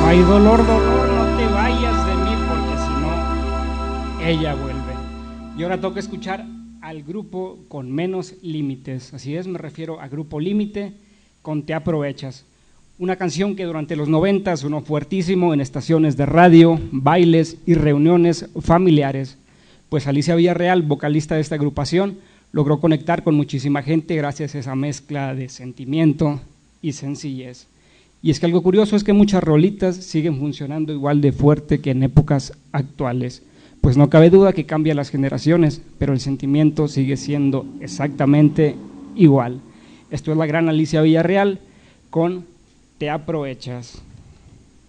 Ay, dolor, dolor, no te vayas de mí porque si no, ella vuelve. Y ahora toca escuchar al grupo con menos límites. Así es, me refiero a Grupo Límite con Te Aprovechas. Una canción que durante los 90 sonó fuertísimo en estaciones de radio, bailes y reuniones familiares. Pues Alicia Villarreal, vocalista de esta agrupación, logró conectar con muchísima gente gracias a esa mezcla de sentimiento y sencillez. Y es que algo curioso es que muchas rolitas siguen funcionando igual de fuerte que en épocas actuales. Pues no cabe duda que cambian las generaciones, pero el sentimiento sigue siendo exactamente igual. Esto es la gran Alicia Villarreal con Te Aprovechas.